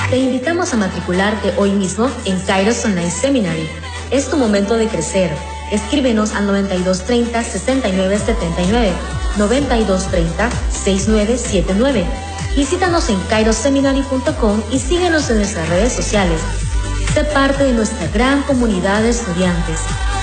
Te invitamos a matricularte hoy mismo en Kairos Online Seminary. Es tu momento de crecer. Escríbenos al 9230-6979, 9230-6979. Visítanos en kairoseminary.com y síguenos en nuestras redes sociales. Sé parte de nuestra gran comunidad de estudiantes.